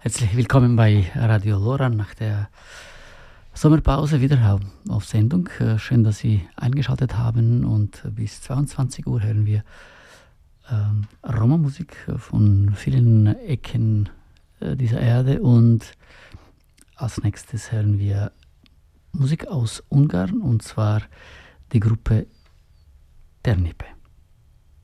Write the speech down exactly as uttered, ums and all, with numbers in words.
Herzlich willkommen bei Radio Lora nach der Sommerpause wieder auf Sendung. Schön, dass Sie eingeschaltet haben, und bis zweiundzwanzig Uhr hören wir ähm, Roma-Musik von vielen Ecken äh, dieser Erde, und als nächstes hören wir Musik aus Ungarn, und zwar die Gruppe Ternipe.